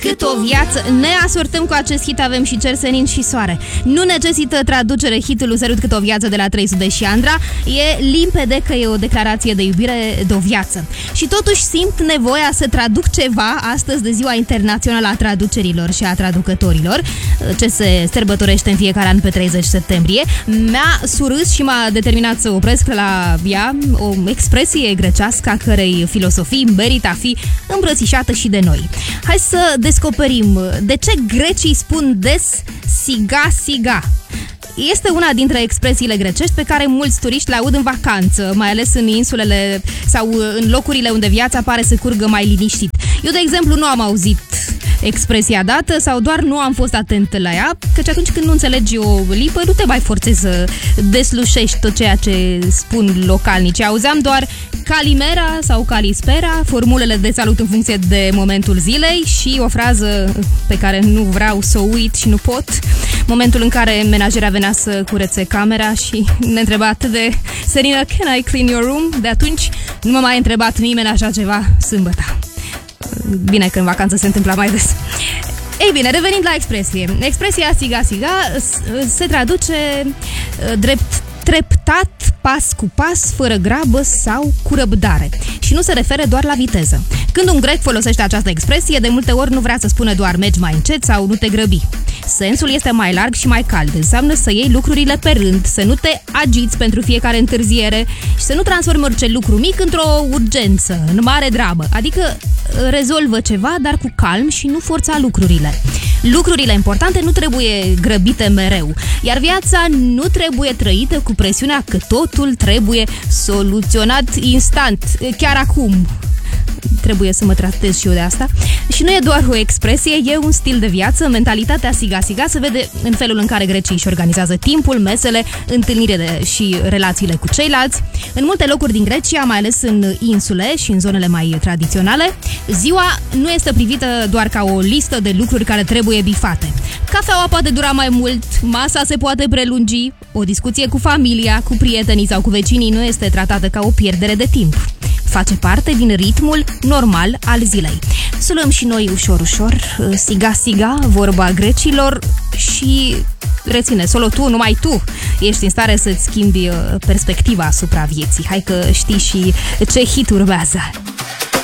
cât o viață. Ne asortăm cu acest hit, avem și cer, senin și soare. Nu necesită traducere hitul Sărut cât o viață de la 300 și Andra. E limpede că e o declarație de iubire, de o viață. Și totuși simt nevoia să traduc ceva astăzi de Ziua Internațională a Traducerilor și a Traducătorilor, ce se sărbătorește în fiecare an pe 30 septembrie. Mi-a surâs și m-a determinat să opresc la ea o expresie grecească a cărei filosofii merită a fi îmbrățișată și de noi. Hai să descoperim de ce grecii spun des siga, siga. Este una dintre expresiile grecești pe care mulți turiști le aud în vacanță, mai ales în insulele sau în locurile unde viața pare să curgă mai liniștit. Eu, de exemplu, nu am auzit expresia dată sau doar nu am fost atent la ea, căci atunci când nu înțelegi o limbă, nu te mai forțezi să deslușești tot ceea ce spun localnici. Auzeam doar calimera sau calispera, formulele de salut în funcție de momentul zilei și o frază pe care nu vreau să o uit și nu pot, momentul în care menajera venea să curețe camera și ne întreba atât de Serina, can I clean your room? De atunci nu m-a mai întrebat nimeni așa ceva sâmbătă. Bine că în vacanță se întâmpla mai des. Ei bine, revenind la expresie. Expresia siga, siga se traduce drept treptat, pas cu pas, fără grabă sau cu răbdare. Și nu se referă doar la viteză. Când un grec folosește această expresie, de multe ori nu vrea să spună doar mergi mai încet sau nu te grăbi. Sensul este mai larg și mai cald. Înseamnă să iei lucrurile pe rând, să nu te agiți pentru fiecare întârziere și să nu transformi orice lucru mic într-o urgență, în mare dramă. Adică rezolvă ceva, dar cu calm și nu forța lucrurile. Lucrurile importante nu trebuie grăbite mereu, iar viața nu trebuie trăită cu presiunea că totul trebuie soluționat instant, chiar acum. Trebuie să mă tratez și eu de asta. Și nu e doar o expresie, e un stil de viață. Mentalitatea siga-siga se vede în felul în care grecii își organizează timpul, mesele, întâlnirile și relațiile cu ceilalți. În multe locuri din Grecia, mai ales în insule și în zonele mai tradiționale, ziua nu este privită doar ca o listă de lucruri care trebuie bifate. Cafeaua poate dura mai mult, masa se poate prelungi, o discuție cu familia, cu prietenii sau cu vecinii nu este tratată ca o pierdere de timp. Face parte din ritmul normal al zilei. Să luăm și noi ușor, ușor, siga-siga, vorba grecilor și reține, solo tu, numai tu ești în stare să-ți schimbi perspectiva asupra vieții. Hai că știi și ce hit urmează.